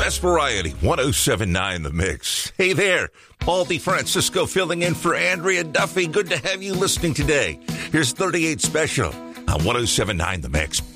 best variety, 107.9 The Mix. Hey there, Paul DeFrancisco filling in for Andrea Duffy. Good to have you listening today. Here's 38 Special on 107.9 The Mix.